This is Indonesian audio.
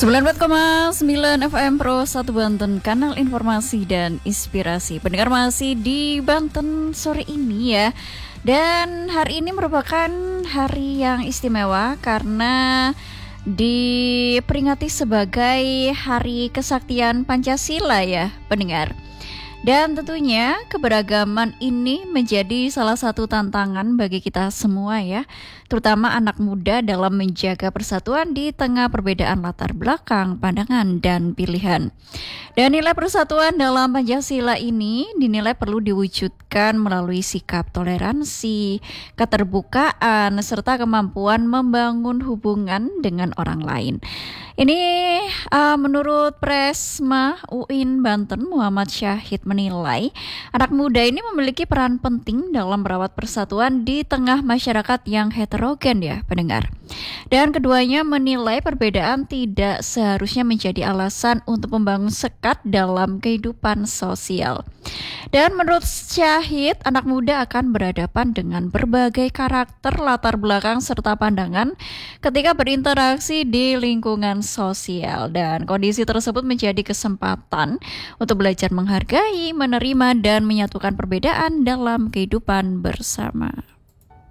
94,9 FM Pro 1 Banten, kanal informasi dan inspirasi. Pendengar masih di Banten sore ini ya. Dan hari ini merupakan hari yang istimewa karena diperingati sebagai Hari Kesaktian Pancasila ya, pendengar. Dan tentunya keberagaman ini menjadi salah satu tantangan bagi kita semua ya, terutama anak muda dalam menjaga persatuan di tengah perbedaan latar belakang, pandangan, dan pilihan. Dan nilai persatuan dalam Pancasila ini dinilai perlu diwujudkan melalui sikap toleransi, keterbukaan, serta kemampuan membangun hubungan dengan orang lain. Ini menurut Presma UIN Banten, Muhammad Syahid menilai anak muda ini memiliki peran penting dalam merawat persatuan di tengah masyarakat yang heterogen ya pendengar. Dan keduanya menilai perbedaan tidak seharusnya menjadi alasan untuk membangun sekat dalam kehidupan sosial. Dan menurut Syahid, anak muda akan berhadapan dengan berbagai karakter, latar belakang, serta pandangan ketika berinteraksi di lingkungan sosial. Dan kondisi tersebut menjadi kesempatan untuk belajar menghargai, menerima, dan menyatukan perbedaan dalam kehidupan bersama.